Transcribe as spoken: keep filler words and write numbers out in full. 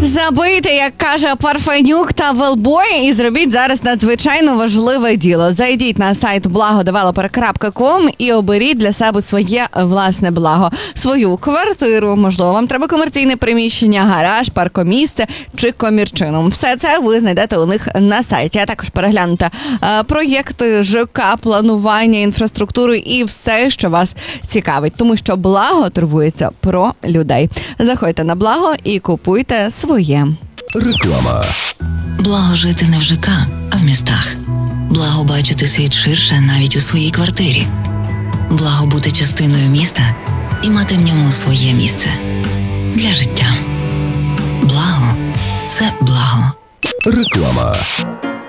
Забийте, як каже Парфенюк та Велбой, і зробіть зараз надзвичайно важливе діло. Зайдіть на сайт благодевелопер крапка ком і оберіть для себе своє власне благо. Свою квартиру, можливо, вам треба комерційне приміщення, гараж, паркомісце чи комірчину. Все це ви знайдете у них на сайті. А також переглянути е, проєкти ЖК, планування, інфраструктуру і все, що вас цікавить. Тому що благо турбується про людей. Заходьте на благо і купуйте своє. Реклама. Благо жити не в ЖК, а в містах. Благо бачити світ ширше навіть у своїй квартирі. Благо бути частиною міста і мати в ньому своє місце. Для життя. Благо – це благо. Реклама.